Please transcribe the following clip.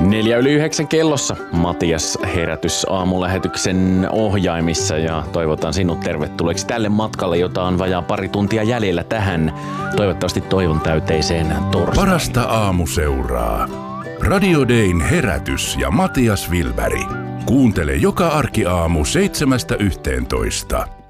8:04 kellossa Matias Herätys aamulähetyksen ohjaimissa ja toivotan sinut tervetulleeksi tälle matkalle, jota on vajaa pari tuntia jäljellä tähän toivottavasti toivon täyteiseen torstaihin. Parasta aamuseuraa. Radio Dayn Herätys ja Matias Wilberg. Kuuntele joka arkiaamu 7–11.